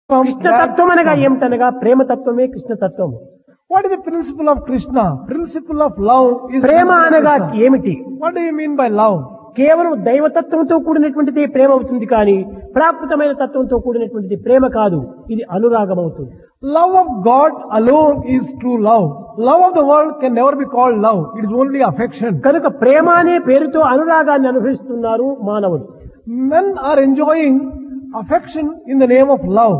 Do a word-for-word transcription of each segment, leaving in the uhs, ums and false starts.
కృష్ణతత్వం అనగా ఏమిటనగా ప్రేమతత్వమే కృష్ణతత్వము. What is the principle of Krishna? Principle of love is ప్రేమ అనగా ఏమిటి? What do you mean by love? కేవలం దైవతత్వంతో కూడినటువంటిది ప్రేమ అవుతుంది కానీ ప్రాకృతమైన తత్వంతో కూడినటువంటిది ప్రేమ కాదు. ఇది అనురాగం అవుతుంది. Love of God alone is true love. Love of the world can never be called love. It is only affection. కనుక ప్రేమ అనే పేరుతో అనురాగాన్ని అనుభవిస్తున్నారు మానవులు. Men are enjoying affection in the name of love.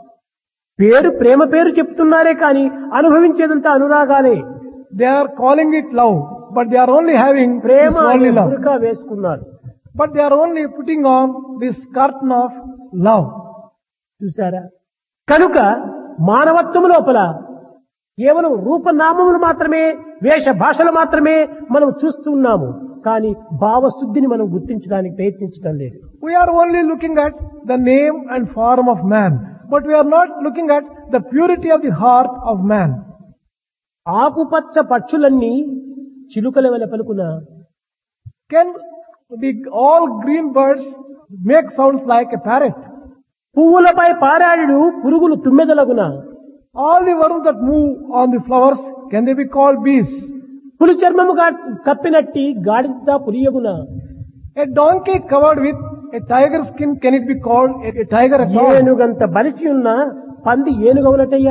పేరు ప్రేమ పేరు చెప్తున్నారే కానీ అనుభవించేదంతా అనురాగాలే. They are calling it love, but they are only having Prema this అనే only love. బురకా వేసుకున్నారు. But they are only putting on this curtain of love. చూసారా? కనుక మానవత్వం లోపల కేవలం రూపనామములు మాత్రమే, వేష భాషలు మాత్రమే మనం చూస్తున్నాము. కానీ భావశుద్ధిని మనం గుర్తించడానికి ప్రయత్నించడం లేదు. We are only looking at the name and form of man, but we are not looking at the purity of the heart of man. ఆకుపచ్చ పక్షులన్నీ చిలుకల వలె పలుకున, Can the all green birds make sounds like a parrot? పువ్వులపై పారాడు పురుగులు తుమ్మెదలగున, All the worms that move on the flowers, can they be called bees? పులి చర్మముగా కప్పినట్టి గాడిద పులియగున, A donkey covered with a tiger skin, can it be called a, a tiger at all? ఏనుగంత బలిసి ఉన్న పంది ఏనుగవునటయ్యా.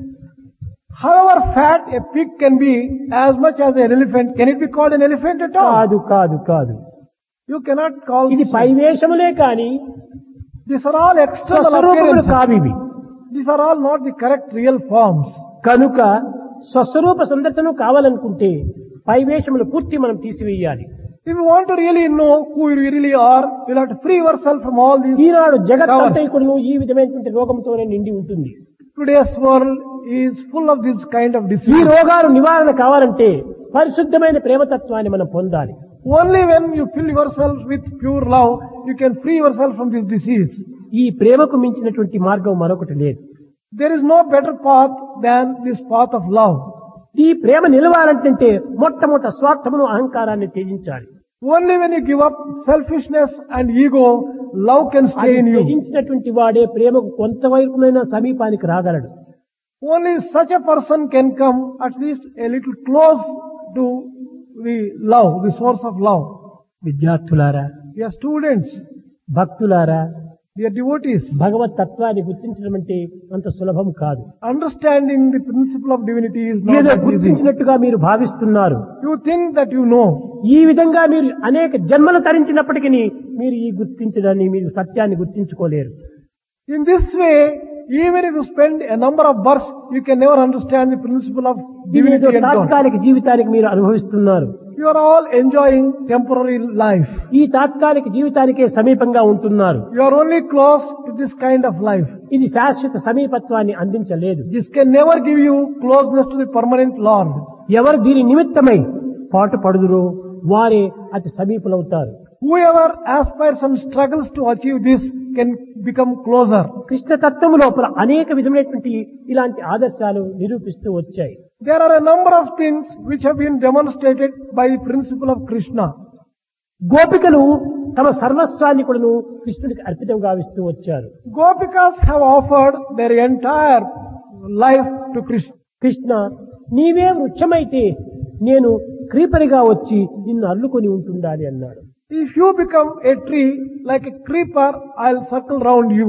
However fat a pig can be, as much as an elephant, can it be called an elephant at all? కాదు కాదు కాదు. You cannot call ఇది this. పైవేషములే కాని These are all external స్వస్వరూపములు appearances. కావివి. These are all not the correct real forms. కనుక స్వస్వరూప సందర్శనం కావాలనుకుంటే పైవేషములు పూర్తి మనం తీసివేయాలి. If you want to really know who you really are, you'll have to free yourself from all these. Eenadu covers. జగత్తంతైకుడును ఈ విధమైనటువంటి రోగంతోనే నిండి ఉంటుంది. Today's world is full of this kind of ఈ disease. రోగాలు నివారణ కావాలంటే పరిశుద్ధమైన ప్రేమతత్వాన్ని మనం పొందాలి. Only when you fill yourself with pure love, you can free yourself from this disease. ఈ ప్రేమకు మించినటువంటి మార్గం మరొకటి లేదు. There is no better path than this path of love. ఈ ప్రేమ నిలవాలంటే మొట్టమొదట స్వార్థమును అహంకారాన్ని త్యజించాలి. Only when you give up selfishness and ego, love can stay అది in you. త్యజించినటువంటి వాడే ప్రేమకు కొంతవరకునైనా సమీపానికి రాగలడు. Only such a person can come at least a little close to the love, the source of love. విద్యార్థులారా, Dear students, భక్తులారా, dear devotees, భగవత్ తత్వాన్ని గుర్తించడం అంటే అంత సులభం కాదు. understanding the principle of divinity is not ఏదో that easy. గుర్తించినట్టుగా మీరు భావిస్తున్నారు. You think that you know. ఈ విధంగా మీరు అనేక జన్మలు తరించినప్పటికీ మీరు ఈ గుర్తించడాన్ని, మీరు సత్యాన్ని గుర్తించుకోలేరు. In this way, even if you spend a number of births, you can never understand the principle of ఇదేదో divinity and God. తాత్కాలిక జీవితానికి మీరు అనుభవిస్తున్నారు. You are all enjoying temporary life. ఈ తాత్కాలిక జీవితానికే సమీపంగా ఉంటున్నారు. You are only close to this kind of life. ఇది శాశ్వత సమీపత్వాన్ని అందించలేదు. This can never give you closeness to the permanent Lord. ఎవరు దీని నిమిత్తమై పాటు పడుదురో వారే అతి సమీపులవుతారు. Whoever aspires and struggles to achieve this can become closer. కృష్ణతత్వము లోపల అనేక విధమైనటువంటి ఇలాంటి ఆదర్శాలు నిరూపిస్తూ వచ్చాయి. There are a number of things which have been demonstrated by the principle of Krishna. గోపికలు తమ సర్వస్వాన్ని కూడాను కృష్ణుడికి అర్పితం గావిస్తూ వచ్చారు. Gopikas have offered their entire life to Krishna. Krishna, నీవే వృక్షమైతే నేను క్రీపరిగా వచ్చి నిన్ను అల్లుకొని ఉంటుండాలి అన్నాడు. If you become a tree like a creeper, I'll circle round you.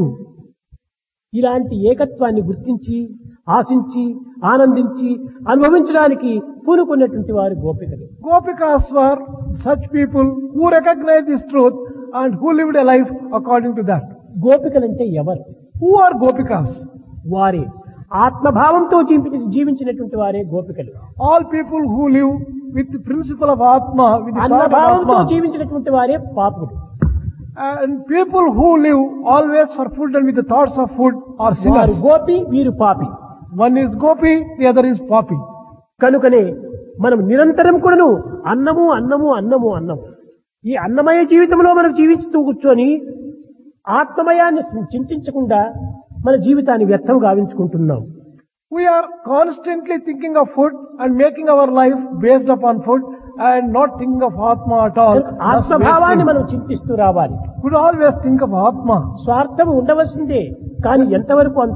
ఇలాంటి ఏకత్వాన్ని గుర్తించి ఆశించి ఆనందించి అనుభవించడానికి పూనుకున్నటువంటి వారు గోపికలు. Gopikas were such people who recognized this truth and who lived a life according to that. గోపికలంటే ఎవరు? Who are Gopikas? వారే ఆత్మభావంతో జీవించి జీవించినటువంటి వారే గోపికలు. All people who live with the principle of Atma, with the thought of అన్నభావంతో Atma. జీవించినటువంటి వారే పాపుడు. And people who live always for food and with the thoughts of food are వారు sinners. Gopi, వీరు పాపి. One is Gopi, the other is Papi. కనుకనే మనం నిరంతరం కూడాను అన్నము అన్నము అన్నము అన్నము ఈ అన్నమయ జీవితంలో మనం జీవిస్తూ కూర్చొని ఆత్మమయాన్ని చింతించకుండా మన జీవితాన్ని వ్యర్థం గావించుకుంటున్నాం. We are constantly thinking of food and making our life based upon food and not thinking of Atma at all. ఆత్మభావాన్ని మనం చింతిస్తూ రావాలి. We should always think of Atma. స్వార్థం ఉండవలసిందే, కానీ ఎంతవరకు